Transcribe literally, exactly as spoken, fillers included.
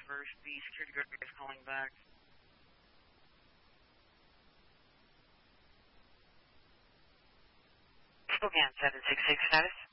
first. The security guard is calling back. Spokane seven six six status.